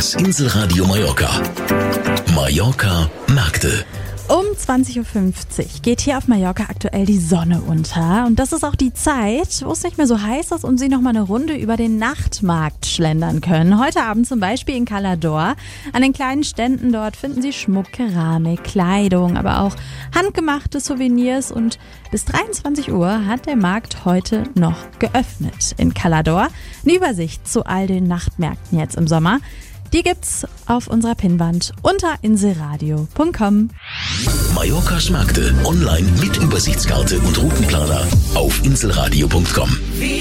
Das Inselradio Mallorca. Mallorca Märkte. Um 20.50 Uhr geht hier auf Mallorca aktuell die Sonne unter. Und das ist auch die Zeit, wo es nicht mehr so heiß ist und Sie noch mal eine Runde über den Nachtmarkt schlendern können. Heute Abend zum Beispiel in Cala d'Or. An den kleinen Ständen dort finden Sie Schmuck, Keramik, Kleidung, aber auch handgemachte Souvenirs. Und bis 23 Uhr hat der Markt heute noch geöffnet in Cala d'Or. Eine Übersicht zu all den Nachtmärkten jetzt im Sommer, die gibt's auf unserer Pinnwand unter inselradio.com. Mallorcas Märkte online mit Übersichtskarte und Routenplaner auf inselradio.com.